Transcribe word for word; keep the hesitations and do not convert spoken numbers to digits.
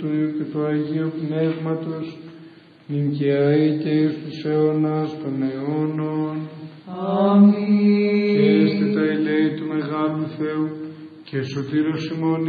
του Υιού και του Αγίου Πνεύματος, νυν και αεί και εις τους αιώνας των αιώνων. Αμήν. Και έστε τα ελέη του Μεγάλου Θεού και σωτήρος ημών